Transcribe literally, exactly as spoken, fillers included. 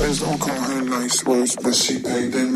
friends don't call her nice words, but she paid them